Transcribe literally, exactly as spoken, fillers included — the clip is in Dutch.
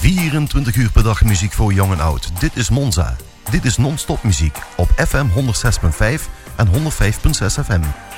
vierentwintig uur per dag muziek voor jong en oud. Dit is Monza. Dit is non-stop muziek op F M honderd zes komma vijf en honderd vijf komma zes F M.